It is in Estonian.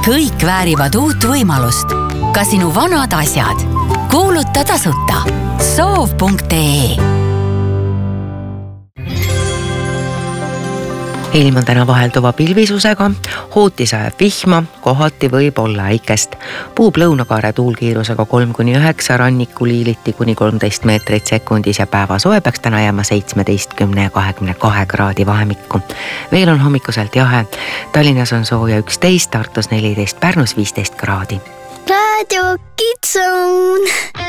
kõik väärivad uut võimalust. Ka sinu vanad asjad. Kuuluta tasuta. Soov.ee. Ilm on täna vahelduva pilvisusega, hooti sajab vihma, kohati võib olla äikest. Puub lõunakaare tuulkiirusega 3–9, ranniku liiliti kuni 13 meetrit sekundis ja päeva soe peaks täna jääma 17 ja 22 kraadi vahemikku. Veel on hommikuselt jahe. Tallinnas on sooja 11, Tartus 14, Pärnus 15 kraadi. Radio Kids Zone.